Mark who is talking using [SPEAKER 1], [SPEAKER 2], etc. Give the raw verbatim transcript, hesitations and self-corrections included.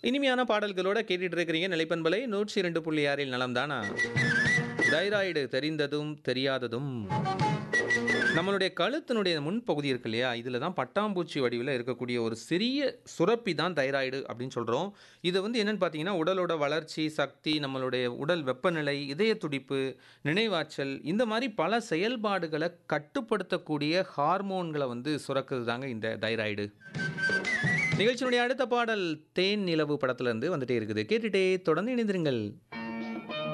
[SPEAKER 1] இனிமையான பாடல்களோட கேட்டுட்டு இருக்கிறீங்க நிலைப்பண்பலை நூற்றி இரண்டு புள்ளி ஆறில் நலம் தானா. தைராய்டு தெரிந்ததும் தெரியாததும். நம்மளுடைய கழுத்தினுடைய முன்பகுதி இருக்கு இல்லையா, இதில் தான் பட்டாம்பூச்சி வடிவில் இருக்கக்கூடிய ஒரு சிறிய சுரப்பி தான் தைராய்டு அப்படின்னு சொல்கிறோம். இது வந்து என்னென்னு பார்த்தீங்கன்னா, உடலோட வளர்ச்சி, சக்தி, நம்மளுடைய உடல் வெப்பநிலை, இதய துடிப்பு, நினைவாற்றல், இந்த மாதிரி பல செயல்பாடுகளை கட்டுப்படுத்தக்கூடிய ஹார்மோன்களை வந்து சுரக்குது தாங்க இந்த தைராய்டு. நிகழ்ச்சியினுடைய அடுத்த பாடல் தேன் நிலவு படத்துல இருந்து வந்துட்டே இருக்குது. கேட்டுட்டே தொடர்ந்து இணைந்திருங்கள்.